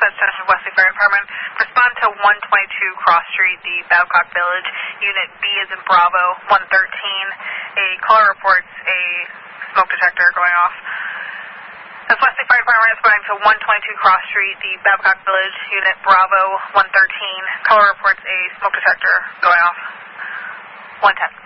Dispatch Center for Wesley Fire Department. Respond to 122 Cross Street, the Babcock Village. Unit B is in Bravo, 113. A caller reports a smoke detector going off. That's Wesley Fire Department responding to 122 Cross Street, the Babcock Village. Unit Bravo, 113. Caller reports a smoke detector going off. 110.